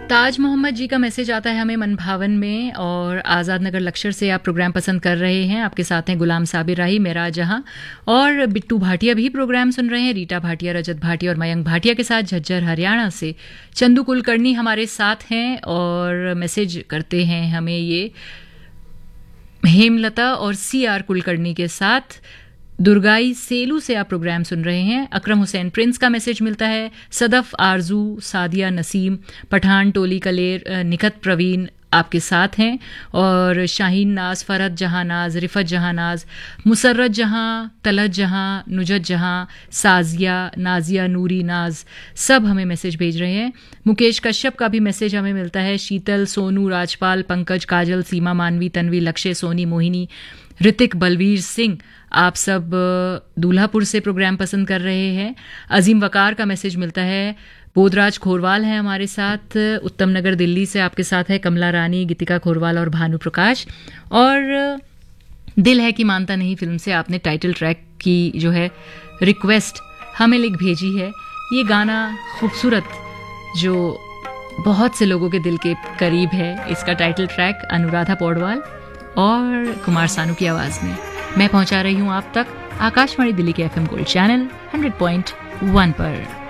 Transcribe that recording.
ताज मोहम्मद जी का मैसेज आता है हमें मन भावन में, और आज़ाद नगर लक्ष्य से आप प्रोग्राम पसंद कर रहे हैं। आपके साथ हैं गुलाम साबिर राही, मेरा जहां, और बिट्टू भाटिया भी प्रोग्राम सुन रहे हैं। रीटा भाटिया, रजत भाटिया और मयंक भाटिया के साथ झज्जर हरियाणा से चंदू कुलकर्णी हमारे साथ हैं और मैसेज करते हैं हमें ये हेमलता और CR कुलकर्णी के साथ। दुर्गाई सेलू से आप प्रोग्राम सुन रहे हैं। अकरम हुसैन प्रिंस का मैसेज मिलता है। सदफ, आरजू, सादिया नसीम, पठान टोली कलेर, निखत प्रवीण आपके साथ हैं, और शाहीन नाज, फरहत जहां नाज, रिफत जहां नाज, मुसर्रत जहां, तलत जहां, नुजत जहां, साजिया, नाजिया, नूरी नाज, सब हमें मैसेज भेज रहे हैं। मुकेश कश्यप का भी मैसेज हमें मिलता है। शीतल, सोनू, राजपाल, पंकज, काजल, सीमा, मानवी, तन्वी, लक्ष्य, सोनी, मोहिनी, ऋतिक, बलवीर सिंह, आप सब दूल्हापुर से प्रोग्राम पसंद कर रहे हैं। अजीम वकार का मैसेज मिलता है। बोधराज खोरवाल हैं हमारे साथ, उत्तम नगर दिल्ली से आपके साथ है कमला रानी, गीतिका खोरवाल और भानु प्रकाश। और दिल है कि मानता नहीं फिल्म से आपने टाइटल ट्रैक की जो है रिक्वेस्ट हमें लिख भेजी है। ये गाना खूबसूरत जो बहुत से लोगों के दिल के करीब है, इसका टाइटल ट्रैक अनुराधा पौडवाल और कुमार सानू की आवाज में मैं पहुंचा रही हूं आप तक आकाशवाणी दिल्ली के FM गोल्ड चैनल 100.1 पर।